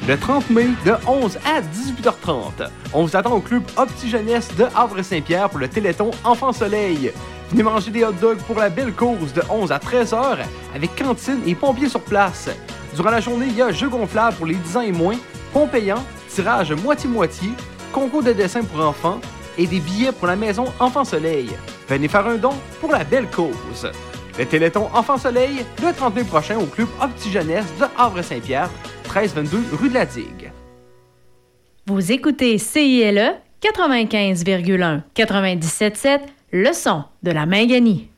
le 30 mai de 11 à 18h30. On vous attend au club Opti-Jeunesse de Havre-Saint-Pierre pour le Téléthon Enfant Soleil. Venez manger des hot dogs pour la belle cause de 11 à 13h avec cantine et pompiers sur place. Durant la journée, il y a jeux gonflables pour les 10 ans et moins, ponts payants, tirage moitié-moitié, concours de dessin pour enfants et des billets pour la maison Enfant Soleil. Venez faire un don pour la belle cause. Le Téléthon Enfant Soleil, le 30 mai prochain au club Opti-Jeunesse de Havre-Saint-Pierre, 1322 rue de la Digue. Vous écoutez CILE 95,1 97,7, le son de la Minganie.